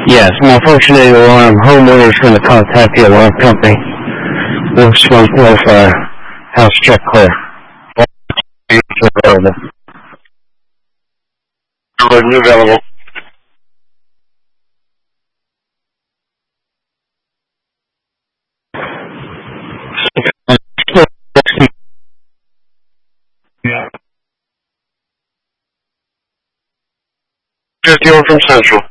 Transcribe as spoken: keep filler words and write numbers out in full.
Yes, unfortunately, the alarm homeowners going to contact the alarm company. This was with uh, house check clear. Available. Available. Yeah. fifty-one from Central.